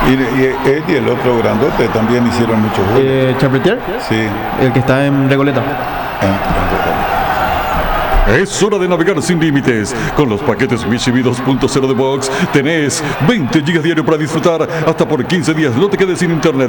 Y él y el otro grandote también hicieron muchos goles. ¿Charpentier? Sí. El que está en Recoleta. Es hora de navegar sin límites. Con los paquetes Wishibi 2.0 de Box tenés 20 GB diario para disfrutar hasta por 15 días. No te quedes sin internet.